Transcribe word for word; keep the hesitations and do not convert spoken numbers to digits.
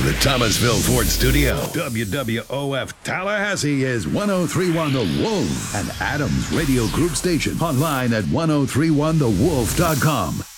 From the Thomasville Ford Studio, W W O F Tallahassee is ten thirty-one The Wolf, and Adams Radio Group Station. Online at ten thirty-one the wolf dot com.